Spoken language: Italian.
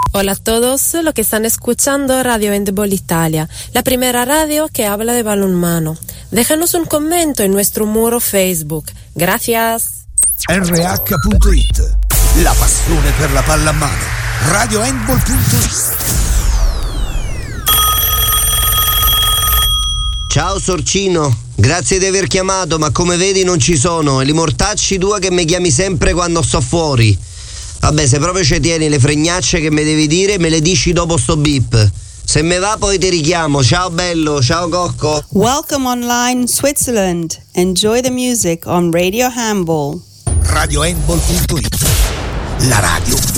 Hola a todos los que están escuchando Radio Handball Italia, la primera radio que habla de balonmano. Déjanos un comentario en nuestro muro Facebook. Gracias. RH.it, la passione per la pallamano. RadioHandball.it. Ciao Sorcino, grazie di aver chiamato, ma come vedi non ci sono, e li mortacci tua che mi chiami sempre quando sto fuori. Vabbè, se proprio ci tieni le fregnacce che mi devi dire, me le dici dopo sto beep. Se me va poi ti richiamo. Ciao bello, ciao Cocco. Welcome online Switzerland. Enjoy the music on Radio Handball. RadioHandball.it, la radio